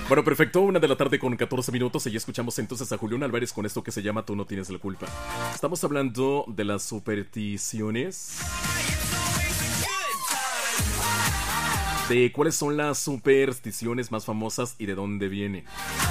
Bueno, perfecto, 1 de la tarde con 14 minutos y ya escuchamos entonces a Julián Álvarez con esto que se llama Tú no tienes la culpa. Estamos hablando de las supersticiones, de cuáles son las supersticiones más famosas y de dónde vienen.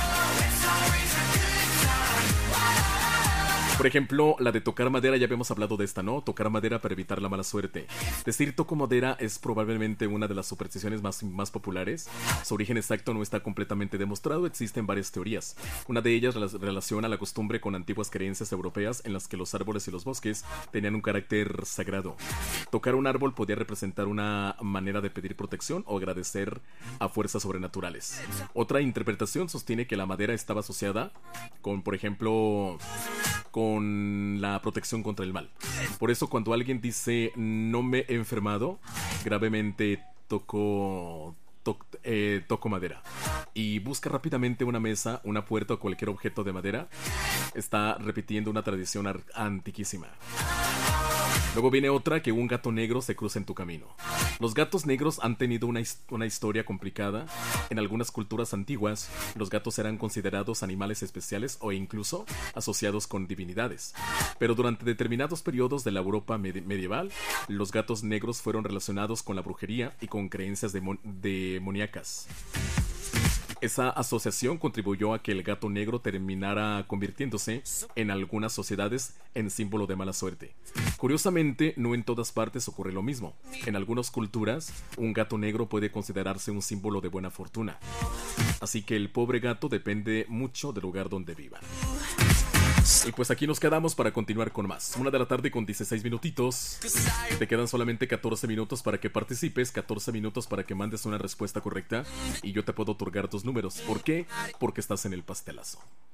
Por ejemplo, la de tocar madera, ya habíamos hablado de esta, ¿no? Tocar madera para evitar la mala suerte. Decir toco madera es probablemente una de las supersticiones más populares. Su origen exacto no está completamente demostrado, existen varias teorías. Una de ellas relaciona la costumbre con antiguas creencias europeas en las que los árboles y los bosques tenían un carácter sagrado. Tocar un árbol podía representar una manera de pedir protección o agradecer a fuerzas sobrenaturales. Otra interpretación sostiene que la madera estaba asociada con, por ejemplo, con la protección contra el mal. Por eso cuando alguien dice no me he enfermado, gravemente toco madera y busca rápidamente una mesa, una puerta o cualquier objeto de madera, está repitiendo una tradición antiquísima. Luego viene otra, que un gato negro se cruza en tu camino. Los gatos negros han tenido una historia complicada. En algunas culturas antiguas, los gatos eran considerados animales especiales o incluso asociados con divinidades. Pero durante determinados periodos de la Europa medieval, los gatos negros fueron relacionados con la brujería y con creencias demoníacas. Esa asociación contribuyó a que el gato negro terminara convirtiéndose en algunas sociedades en símbolo de mala suerte. Curiosamente, no en todas partes ocurre lo mismo. En algunas culturas, un gato negro puede considerarse un símbolo de buena fortuna. Así que el pobre gato depende mucho del lugar donde viva. Y pues aquí nos quedamos para continuar con más. 1 de la tarde con 16 minutitos. Te quedan solamente 14 minutos para que participes, 14 minutos para que mandes una respuesta correcta y yo te puedo otorgar tus números. ¿Por qué? Porque estás en el pastelazo.